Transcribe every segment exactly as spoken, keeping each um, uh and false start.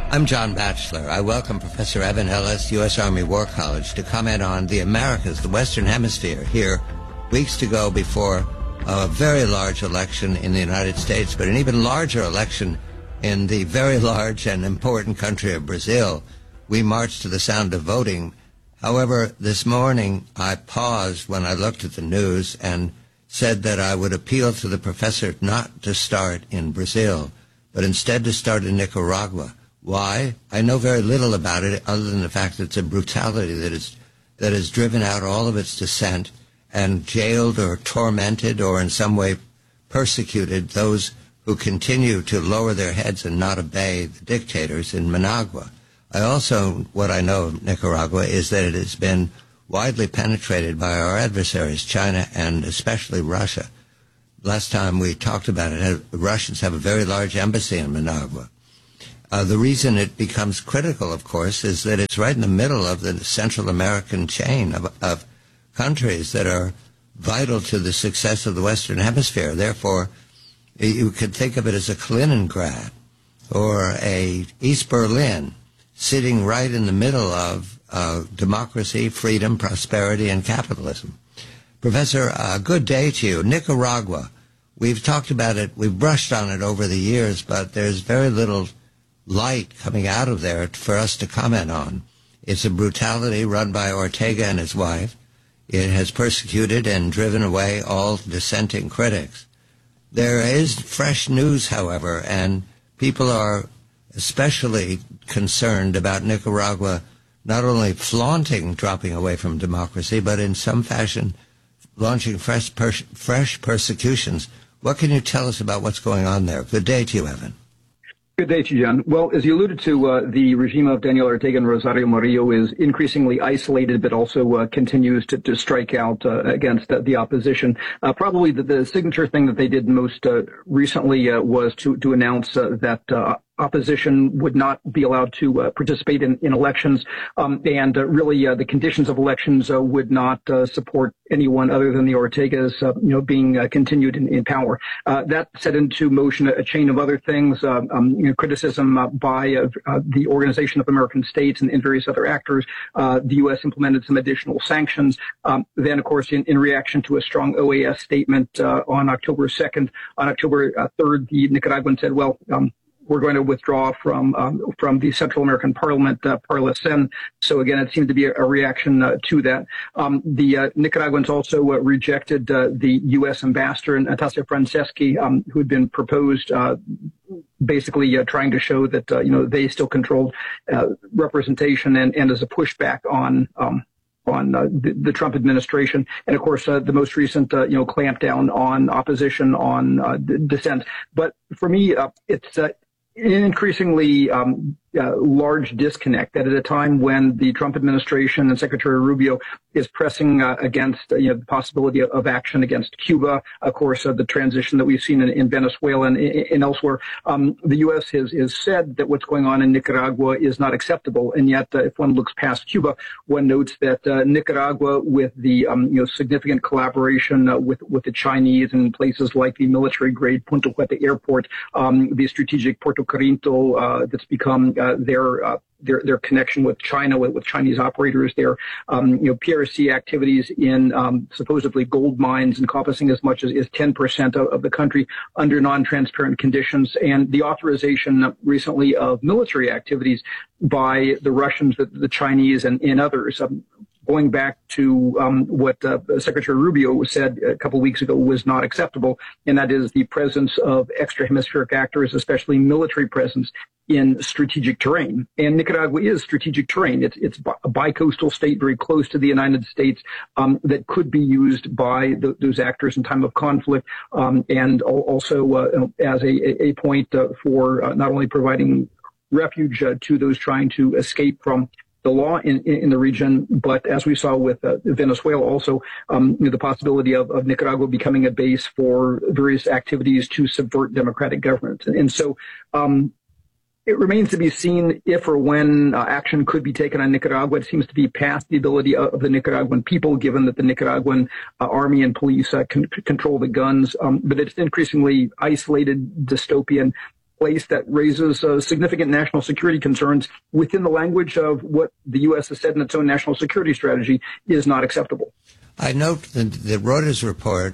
I'm John Batchelor. I welcome Professor Evan Ellis, U S Army War College, to comment on the Americas, the Western Hemisphere, here weeks to go before a very large election in the United States, but an even larger election in the very large and important country of Brazil. We march to the sound of voting. However, this morning I paused when I looked at the news and said that I would appeal to the professor not to start in Brazil, but instead to start in Nicaragua. Why? I know very little about it other than the fact that it's a brutality that is that has driven out all of its dissent and jailed or tormented or in some way persecuted those who continue to lower their heads and not obey the dictators in Managua. I also, what I know of Nicaragua is that it has been widely penetrated by our adversaries, China and especially Russia. Last time we talked about it, the Russians have a very large embassy in Managua. Uh, the reason it becomes critical, of course, is that it's right in the middle of the Central American chain of, of countries that are vital to the success of the Western Hemisphere. Therefore, you could think of it as a Kaliningrad or a East Berlin sitting right in the middle of uh, democracy, freedom, prosperity, and capitalism. Professor, uh, good day to you. Nicaragua, we've talked about it, we've brushed on it over the years, but there's very little light coming out of there for us to comment on. It's a brutality run by Ortega and his wife. It has persecuted and driven away all dissenting critics. There is fresh news, however, and people are especially concerned about Nicaragua not only flaunting dropping away from democracy, but in some fashion launching fresh, pers- fresh persecutions. What can you tell us about what's going on there? Good day to you, Evan. Good day to you, John. Well, as you alluded to, uh, the regime of Daniel Ortega and Rosario Murillo is increasingly isolated, but also uh, continues to, to strike out uh, against uh, the opposition. Uh, probably the, the signature thing that they did most uh, recently uh, was to, to announce uh, that uh, opposition would not be allowed to uh, participate in, in elections, um, and uh, really uh, the conditions of elections uh, would not uh, support anyone other than the Ortegas, uh, you know, being uh, continued in, in power. Uh, that set into motion a, a chain of other things, uh, um, you know, criticism uh, by uh, uh, the Organization of American States and, and various other actors. Uh, the U S implemented some additional sanctions. Um, then, of course, in, in reaction to a strong O A S statement uh, on October second, on October uh, third, the Nicaraguan said, well, um, we're going to withdraw from um, from the Central American Parliament, uh, Parlacen. So again, it seemed to be a, a reaction uh, to that. Um, the uh, Nicaraguans also uh, rejected uh, the U S ambassador, Natasha Franceschi, um, who had been proposed, uh, basically uh, trying to show that uh, you know they still controlled uh, representation, and, and as a pushback on. Um, on uh, the, the Trump administration. And of course, uh, the most recent, uh, you know, clampdown on opposition, on uh, d- dissent. But for me, uh, it's uh, increasingly um, uh, large disconnect that at a time when the Trump administration and Secretary Rubio is pressing uh, against uh, you know, the possibility of, of action against Cuba, of course, uh, the transition that we've seen in, in Venezuela and, and elsewhere, um, the U S has, has said that what's going on in Nicaragua is not acceptable. And yet, uh, if one looks past Cuba, one notes that uh, Nicaragua, with the um, you know significant collaboration uh, with with the Chinese in places like the military-grade Punta Huete Airport, um, the strategic Puerto Corinto uh, that's become uh, their uh, their their connection with China, with, with Chinese operators there, um, you know, P R C activities in um, supposedly gold mines encompassing as much as, as ten percent of, of the country under non-transparent conditions, and the authorization recently of military activities by the Russians, the, the Chinese, and, and others. Um, Going back to um, what uh, Secretary Rubio said a couple of weeks ago was not acceptable, and that is the presence of extra-hemispheric actors, especially military presence, in strategic terrain. And Nicaragua is strategic terrain. It's, it's a bi-coastal state very close to the United States um, that could be used by the, those actors in time of conflict, um, and also uh, as a, a point uh, for uh, not only providing refuge uh, to those trying to escape from the law in, in the region, but as we saw with uh, Venezuela, also um, you know, the possibility of, of Nicaragua becoming a base for various activities to subvert democratic government. And, and so um, it remains to be seen if or when uh, action could be taken on Nicaragua. It seems to be past the ability of, of the Nicaraguan people, given that the Nicaraguan uh, army and police uh, can control the guns, um, but it's increasingly isolated, dystopian. place that raises uh, significant national security concerns within the language of what the U S has said in its own national security strategy is not acceptable. I note that the Reuters report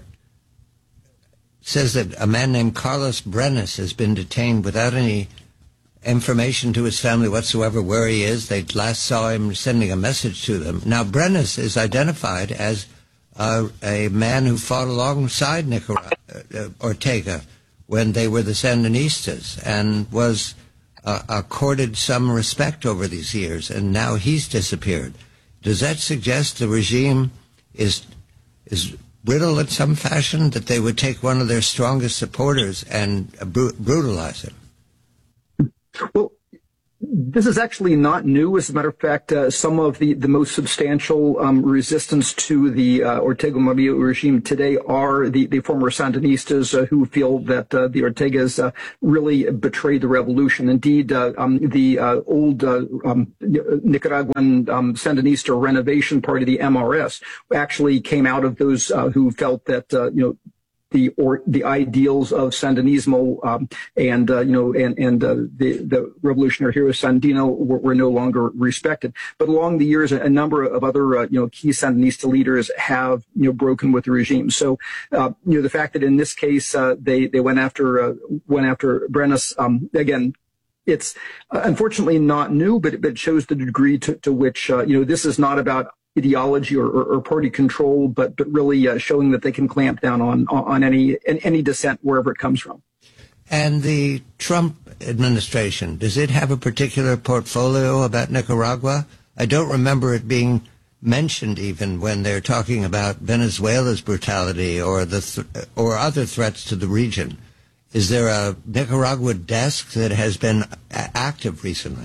says that a man named Carlos Brenes has been detained without any information to his family whatsoever where he is. They last saw him sending a message to them. Now, Brenes is identified as uh, a man who fought alongside Nicaragua, uh, Ortega when they were the Sandinistas and was uh, accorded some respect over these years, and now he's disappeared. Does that suggest the regime is is brittle in some fashion, that they would take one of their strongest supporters and br- brutalize him? Well, this is actually not new. As a matter of fact, uh, some of the, the most substantial um, resistance to the uh, Ortega Murillo regime today are the, the former Sandinistas uh, who feel that uh, the Ortegas uh, really betrayed the revolution. Indeed, uh, um, the uh, old uh, um, Nicaraguan um, Sandinista Renovation Party, the M R S, actually came out of those uh, who felt that, uh, you know, the or the ideals of Sandinismo um, and uh, you know and and uh, the the revolutionary hero Sandino were, were no longer respected. But along the years, a number of other uh, you know key Sandinista leaders have you know broken with the regime. So uh, you know the fact that in this case uh, they they went after uh, went after Brenes um, again. It's uh, unfortunately not new, but, but it shows the degree to, to which uh, you know this is not about ideology or, or, or party control, but but really uh, showing that they can clamp down on on any any dissent wherever it comes from. And the Trump administration, does it have a particular portfolio about Nicaragua? I don't remember it being mentioned even when they're talking about Venezuela's brutality or the th- or other threats to the region. Is there a Nicaragua desk that has been a- active recently?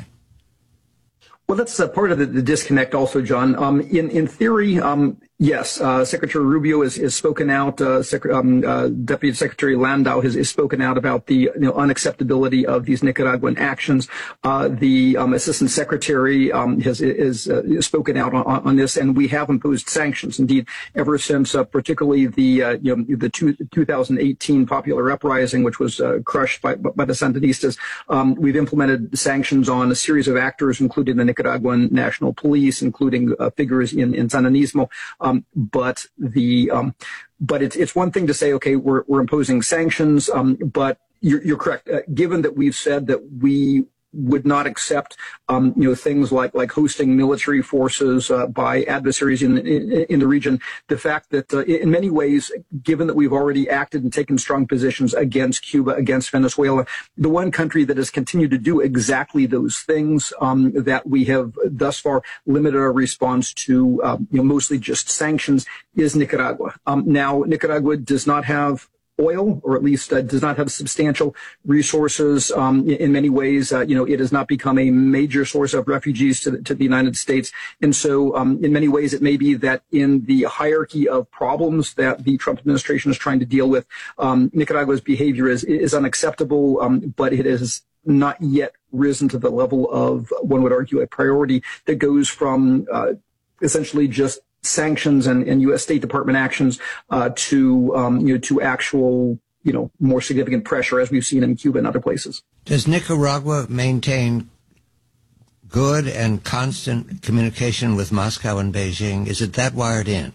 Well, that's uh, part of the, the disconnect also, John. Um, in, in theory, um, yes, uh, Secretary Rubio has, has spoken out. Uh, Sec- um, uh, Deputy Secretary Landau has, has spoken out about the you know, unacceptability of these Nicaraguan actions. Uh, the um, Assistant Secretary um, has, has uh, spoken out on, on this, and we have imposed sanctions. Indeed, ever since uh, particularly the uh, you know the two, two thousand eighteen popular uprising, which was uh, crushed by, by the Sandinistas, um, we've implemented sanctions on a series of actors, including the Nicaraguan National Police, including uh, figures in, in Sandinismo. Um, but the um, but it's it's one thing to say, okay, we're we're imposing sanctions, um, but you're, you're correct. Uh, given that we've said that we would not accept, um, you know, things like like hosting military forces uh, by adversaries in, in in the region. The fact that, uh, in many ways, given that we've already acted and taken strong positions against Cuba, against Venezuela, the one country that has continued to do exactly those things um, that we have thus far limited our response to, um, you know, mostly just sanctions is Nicaragua. Um, now, Nicaragua does not have oil, or at least uh, does not have substantial resources. Um, in, in many ways, uh, you know, it has not become a major source of refugees to the, to the United States. And so, um, in many ways, it may be that in the hierarchy of problems that the Trump administration is trying to deal with, um, Nicaragua's behavior is is unacceptable, um, but it has not yet risen to the level of, one would argue, a priority that goes from uh, essentially just sanctions and, and U S State Department actions uh, to um, you know to actual you know more significant pressure, as we've seen in Cuba and other places. Does Nicaragua maintain good and constant communication with Moscow and Beijing? Is it that wired in?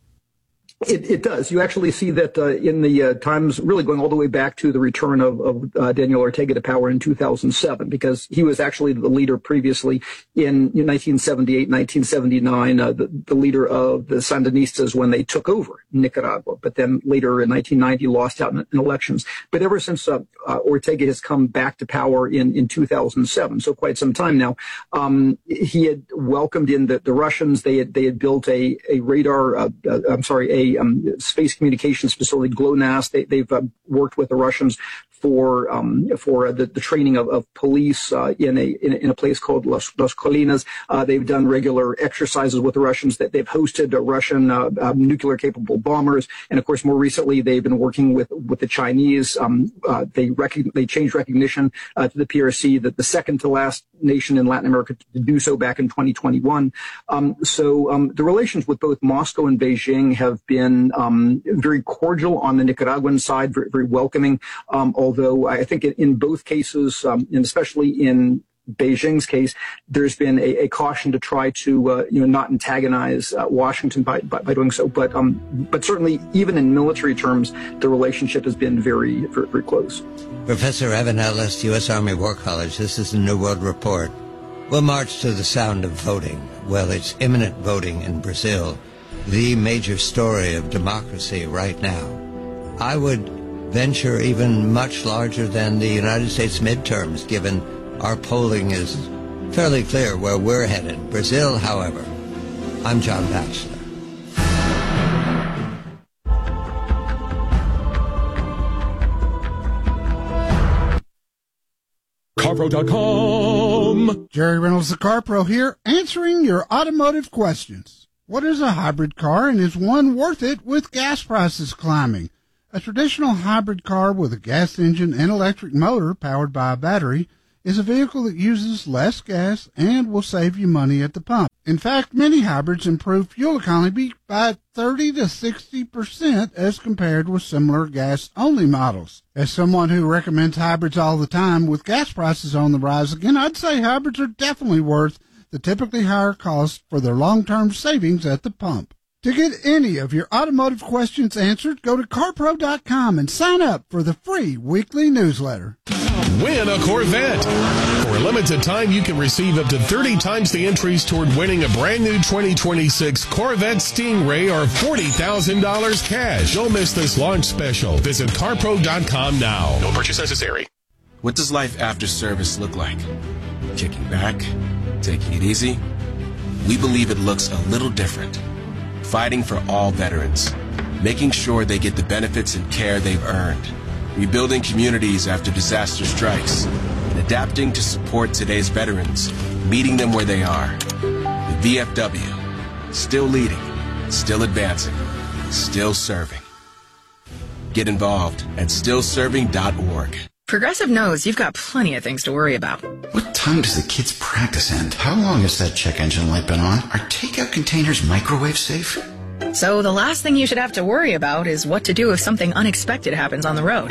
It, it does. You actually see that uh, in the uh, times, really going all the way back to the return of, of uh, Daniel Ortega to power in two thousand seven, because he was actually the leader previously in nineteen seventy-eight, nineteen seventy-nine, uh, the, the leader of the Sandinistas when they took over Nicaragua, but then later in nineteen ninety lost out in, in elections. But ever since uh, uh, Ortega has come back to power in, in two thousand seven, so quite some time now, um, he had welcomed in the, the Russians. They had they had built a, a radar, uh, uh, I'm sorry, a Um, space communications facility, GLONASS. They, they've uh, worked with the Russians for um, for uh, the, the training of, of police uh, in a in, in a place called Las, Las Colinas. Uh, they've done regular exercises with the Russians. That they've hosted uh, Russian uh, uh, nuclear capable bombers, and of course, more recently, they've been working with with the Chinese. Um, uh, they rec- they changed recognition uh, to the P R C, that the second to last nation in Latin America to do so back in twenty twenty-one. Um, so um, the relations with both Moscow and Beijing have been um, very cordial on the Nicaraguan side, very, very welcoming. Um, although I think in both cases, um, and especially in Beijing's case, there's been a, a caution to try to, uh, you know, not antagonize uh, Washington by, by, by doing so. But, um, but certainly, even in military terms, the relationship has been very, very, very close. Professor Evan Ellis, U S Army War College. This is the New World Report. We'll march to the sound of voting. Well, it's imminent voting in Brazil, the major story of democracy right now. I would venture even much larger than the United States midterms, given our polling is fairly clear where we're headed. Brazil, however. I'm John Batchelor. CarPro dot com. Jerry Reynolds, the CarPro here, answering your automotive questions. What is a hybrid car, and is one worth it with gas prices climbing? A traditional hybrid car with a gas engine and electric motor powered by a battery is a vehicle that uses less gas and will save you money at the pump. In fact, many hybrids improve fuel economy by thirty to sixty percent as compared with similar gas-only models. As someone who recommends hybrids all the time, with gas prices on the rise again, I'd say hybrids are definitely worth the typically higher cost for their long-term savings at the pump. To get any of your automotive questions answered, go to CarPro dot com and sign up for the free weekly newsletter. Win a Corvette. For a limited time, you can receive up to thirty times the entries toward winning a brand new twenty twenty-six Corvette Stingray or forty thousand dollars cash. Don't miss this launch special. Visit CarPro dot com now. No purchase necessary. What does life after service look like? Kicking back? Taking it easy? We believe it looks a little different. Fighting for all veterans. Making sure they get the benefits and care they've earned. Rebuilding communities after disaster strikes, and adapting to support today's veterans, meeting them where they are. The V F W, still leading, still advancing, still serving. Get involved at still serving dot org. Progressive knows you've got plenty of things to worry about. What time does the kids' practice end? How long has that check engine light been on? Are takeout containers microwave safe? So the last thing you should have to worry about is what to do if something unexpected happens on the road.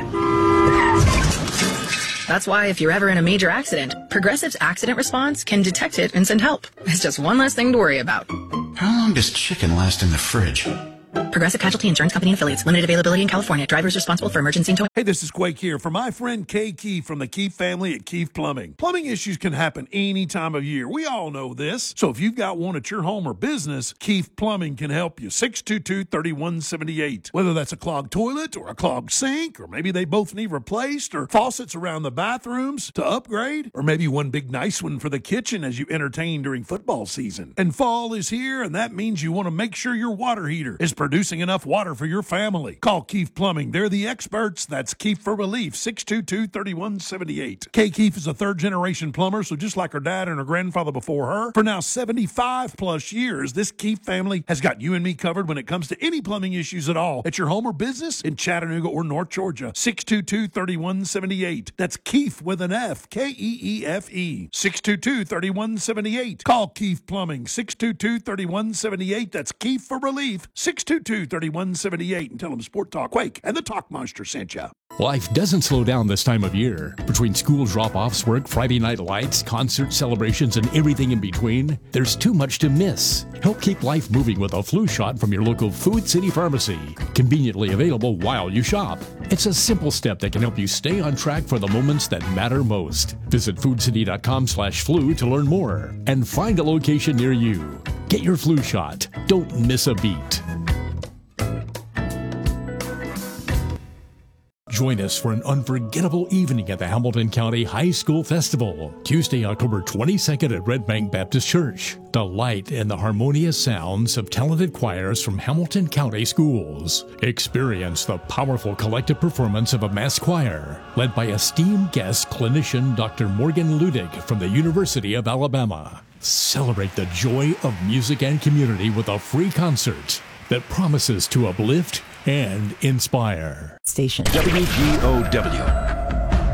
That's why if you're ever in a major accident, Progressive's accident response can detect it and send help. It's just one less thing to worry about. How long does chicken last in the fridge? Progressive Casualty Insurance Company and Affiliates. Limited availability in California. Drivers responsible for emergency and tow. Hey, this is Quake here for my friend Kay Keefe from the Keefe family at Keefe Plumbing. Plumbing issues can happen any time of year. We all know this. So if you've got one at your home or business, Keefe Plumbing can help you. six two two, three one seven eight. Whether that's a clogged toilet or a clogged sink, or maybe they both need replaced, or faucets around the bathrooms to upgrade, or maybe one big nice one for the kitchen as you entertain during football season. And fall is here, and that means you want to make sure your water heater is producing enough water for your family. Call Keefe Plumbing. They're the experts. That's Keefe for Relief, six two two, three one seven eight. Kay Keefe is a third-generation plumber, so just like her dad and her grandfather before her, for now seventy-five plus years, this Keefe family has got you and me covered when it comes to any plumbing issues at all at your home or business in Chattanooga or North Georgia. six two two, three one seven eight. That's Keefe with an F, K E E F E. six two two, three one seven eight. Call Keefe Plumbing, six two two, three one seven eight. That's Keefe for Relief, six two two, three one seven eight, and tell them Sport Talk Quake and the Talk Monster sent you. Life doesn't slow down this time of year. Between school drop-offs, work, Friday night lights, concert celebrations, and everything in between, there's too much to miss. Help keep life moving with a flu shot from your local Food City Pharmacy. Conveniently available while you shop. It's a simple step that can help you stay on track for the moments that matter most. Visit food city dot com slash flu to learn more and find a location near you. Get your flu shot. Don't miss a beat. Join us for an unforgettable evening at the Hamilton County High School Festival, Tuesday, October twenty-second at Red Bank Baptist Church. Delight in the harmonious sounds of talented choirs from Hamilton County schools. Experience the powerful collective performance of a mass choir, led by esteemed guest clinician Doctor Morgan Ludig from the University of Alabama. Celebrate the joy of music and community with a free concert that promises to uplift and inspire. Station W G O W